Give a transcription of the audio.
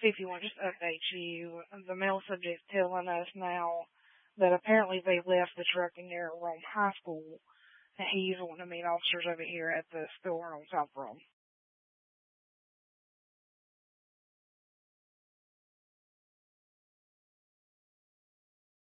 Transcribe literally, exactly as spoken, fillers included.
fifty-one, just to update you, the male subject's telling us now that apparently they left the truck in near Rome High School, and he's wanting to meet officers over here at the store on South Rome.